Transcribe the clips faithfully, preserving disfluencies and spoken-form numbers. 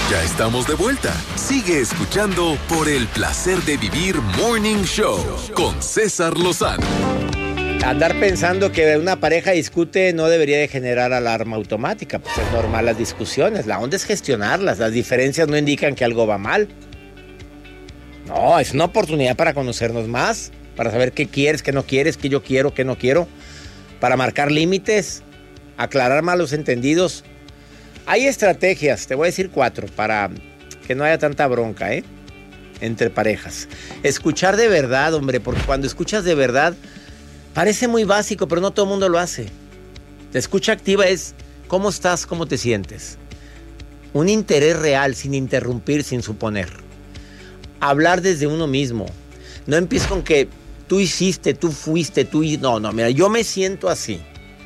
Ya estamos de vuelta. Sigue escuchando Por el Placer de Vivir Morning Show con César Lozano. Andar pensando que una pareja discute no debería de generar alarma automática. Pues es normal las discusiones. La onda es gestionarlas. Las diferencias no indican que algo va mal. No, es una oportunidad para conocernos más, para saber qué quieres, qué no quieres, qué yo quiero, qué no quiero, para marcar límites, aclarar malos entendidos. Hay estrategias, te voy a decir cuatro, para que no haya tanta bronca, ¿eh? Entre parejas. Escuchar de verdad, hombre, porque cuando escuchas de verdad, parece muy básico, pero no todo el mundo lo hace. La escucha activa es, ¿cómo estás? ¿Cómo te sientes? Un interés real, sin interrumpir, sin suponer. Hablar desde uno mismo. No empieces con que tú hiciste, tú fuiste, tú... No, no, mira, yo me siento así.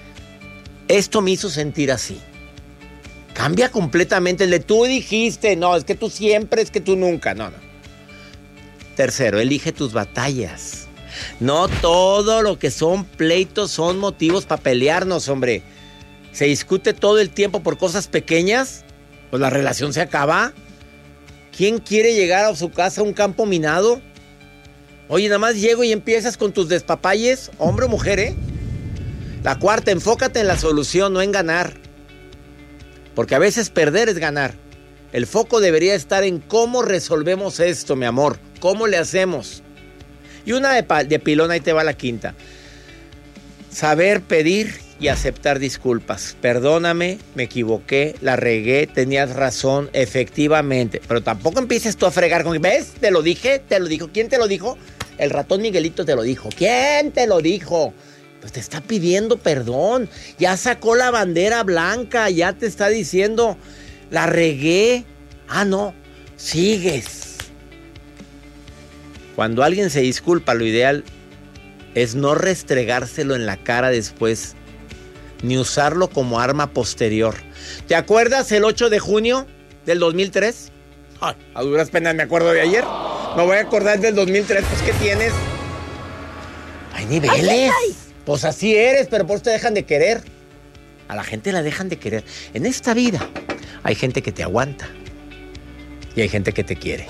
Esto me hizo sentir así. Cambia completamente el de tú dijiste. No, es que tú siempre, es que tú nunca. No, no. Tercero, elige tus batallas. No todo lo que son pleitos son motivos para pelearnos, hombre. Se discute todo el tiempo por cosas pequeñas, pues la relación se acaba. ¿Quién quiere llegar a su casa a un campo minado? Oye, nada más llego y empiezas con tus despapalles, hombre o mujer, ¿eh? La cuarta, enfócate en la solución, no en ganar. Porque a veces perder es ganar. El foco debería estar en cómo resolvemos esto, mi amor. ¿Cómo le hacemos? Y una de, pa- de pilón, ahí te va la quinta. Saber pedir y aceptar disculpas. Perdóname, me equivoqué, la regué, tenías razón, efectivamente. Pero tampoco empieces tú a fregar con... ¿Ves? Te lo dije, te lo dijo. ¿Quién te lo dijo? El ratón Miguelito te lo dijo. ¿Quién te lo dijo? Pues te está pidiendo perdón. Ya sacó la bandera blanca, ya te está diciendo, la regué. Ah, no, sigues. Cuando alguien se disculpa, lo ideal es no restregárselo en la cara después, ni usarlo como arma posterior. ¿Te acuerdas el ocho de junio del dos mil tres? Ay, a duras penas me acuerdo de ayer. Me voy a acordar del dos mil tres, pues ¿qué tienes? Hay niveles. Ay, ay, ay. Pues así eres, pero por eso te dejan de querer. A la gente la dejan de querer. En esta vida hay gente que te aguanta y hay gente que te quiere.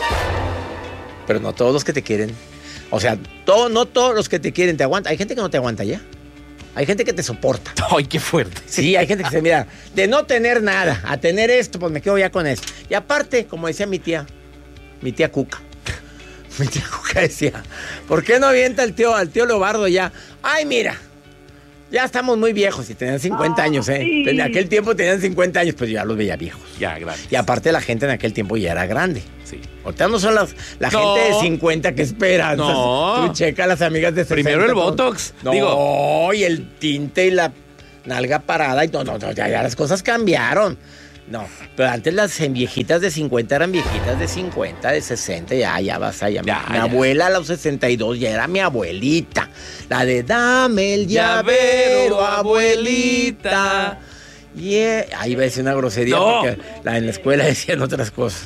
Pero no todos los que te quieren. O sea, todo, no todos los que te quieren te aguantan. Hay gente que no te aguanta ya. Hay gente que te soporta. ¡Ay, qué fuerte! Sí, hay gente que se mira, de no tener nada a tener esto, pues me quedo ya con eso. Y aparte, como decía mi tía, mi tía Cuca. Mi tía Cuca decía, ¿por qué no avienta el tío, al tío Leobardo ya? Ay, mira, ya estamos muy viejos y tenían cincuenta años, ¿eh? Sí. En aquel tiempo tenían cincuenta años, pues yo ya los veía viejos. Ya, grandes. Y aparte la gente en aquel tiempo ya era grande. Sí. Ahorita no son las, la no. gente de cincuenta que espera. No. Tú checa a las amigas de sesenta. Primero el Botox. No, Digo. y el tinte y la nalga parada y todo. No, no, ya, ya las cosas cambiaron. No, pero antes las viejitas de cincuenta eran viejitas de cincuenta, de sesenta, ya, ya vas allá. Ya, mi ya. abuela a los sesenta y dos ya era mi abuelita. La de dame el llavero, llavero abuelita. Yeah. Ahí va a decir una grosería no. porque la, en la escuela decían otras cosas.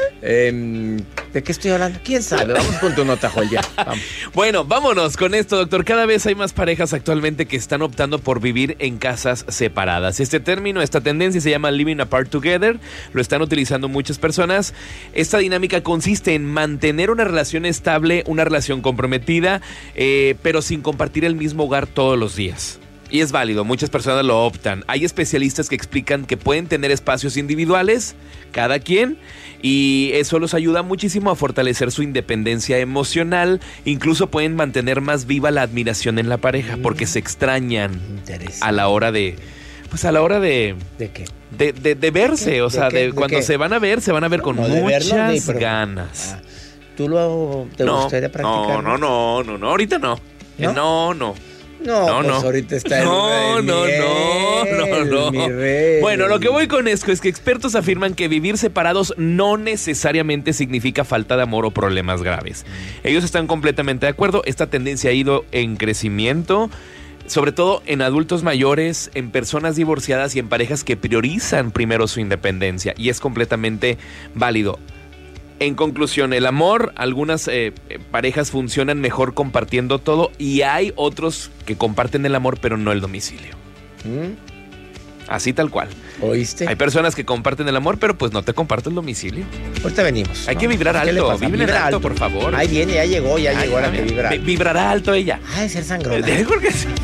eh, ¿De qué estoy hablando? ¿Quién sabe? Vamos con tu nota, Joel, ya. Vamos. Bueno, vámonos con esto, doctor. Cada vez hay más parejas actualmente que están optando por vivir en casas separadas. Este término, esta tendencia se llama Living Apart Together. Lo están utilizando muchas personas. Esta dinámica consiste en mantener una relación estable, una relación comprometida, eh, pero sin compartir el mismo hogar todos los días. Y es válido, muchas personas lo optan. Hay especialistas que explican que pueden tener espacios individuales, cada quien, y eso los ayuda muchísimo a fortalecer su independencia emocional. Incluso pueden mantener más viva la admiración en la pareja, porque se extrañan a la hora de... Pues a la hora de... ¿De qué? De, de, de verse, ¿De, o sea, de, de, de cuando qué? se van a ver, se van a ver con no, muchas verlo, ni, pero, ganas. Ah, ¿Tú lo te no, gustaría practicar? No, no, no, no, no, ahorita no. ¿No? No, no. No, no, pues no. ahorita está en no, una de no, miel, no, no, mi no. rey. Bueno, lo que voy con esto es que expertos afirman que vivir separados no necesariamente significa falta de amor o problemas graves. Ellos están completamente de acuerdo. Esta tendencia ha ido en crecimiento, sobre todo en adultos mayores, en personas divorciadas y en parejas que priorizan primero su independencia, y es completamente válido. En conclusión, el amor, algunas eh, parejas funcionan mejor compartiendo todo, y hay otros que comparten el amor pero no el domicilio. ¿Mm? Así tal cual. ¿Oíste? Hay personas que comparten el amor, pero pues no te comparten el domicilio. Ahorita venimos. Hay ¿no? que vibrar ¿Qué le alto. pasa? Vibren Vibra alto, por favor. Ahí viene, ya llegó, ya Ay, llegó la ay, que vibra. vi- Vibrará alto ella. Ah, de ser sangrona. Porque sí.